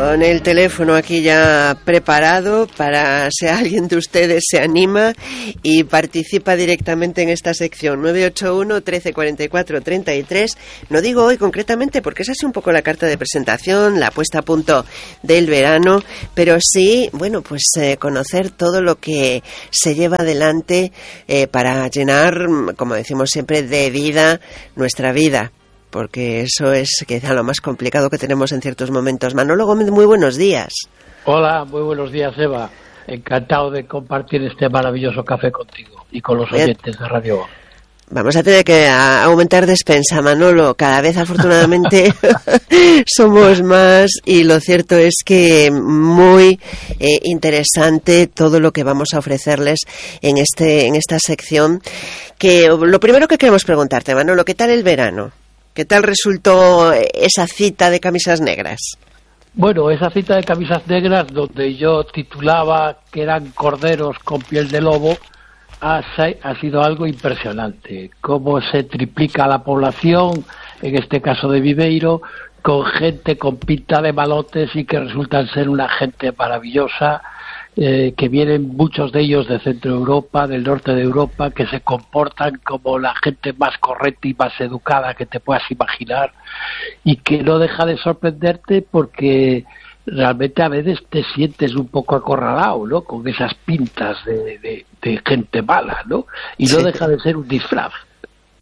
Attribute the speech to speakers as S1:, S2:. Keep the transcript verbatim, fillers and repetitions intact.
S1: Con el teléfono aquí ya preparado para si alguien de ustedes se anima y participa directamente en esta sección. Nueve ocho uno, trece cuarenta y cuatro, treinta y tres. No digo hoy concretamente porque es así un poco la carta de presentación, la puesta a punto del verano, pero sí, bueno, pues eh, conocer todo lo que se lleva adelante eh, para llenar, como decimos siempre, de vida nuestra vida. Porque eso es quizá lo más complicado que tenemos en ciertos momentos. Manolo Gómez, muy buenos días.
S2: Hola, muy buenos días, Eva. Encantado de compartir este maravilloso café contigo y con los oyentes de Radio.
S1: Vamos a tener que aumentar despensa, Manolo. Cada vez, afortunadamente, somos más y lo cierto es que muy eh, interesante todo lo que vamos a ofrecerles en este en esta sección. Que lo primero que queremos preguntarte, Manolo, ¿qué tal el verano? ¿Qué tal resultó esa cita de camisas negras?
S2: Bueno, esa cita de camisas negras donde yo titulaba que eran corderos con piel de lobo ha, ha sido algo impresionante. Cómo se triplica la población, en este caso de Viveiro, con gente con pinta de malotes y que resultan ser una gente maravillosa, eh, que vienen muchos de ellos de Centro Europa, del norte de Europa, que se comportan como la gente más correcta y más educada que te puedas imaginar y que no deja de sorprenderte porque realmente a veces te sientes un poco acorralado, ¿no? Con esas pintas de, de, de gente mala, ¿no? Y no
S1: sí.
S2: deja de ser un disfraz.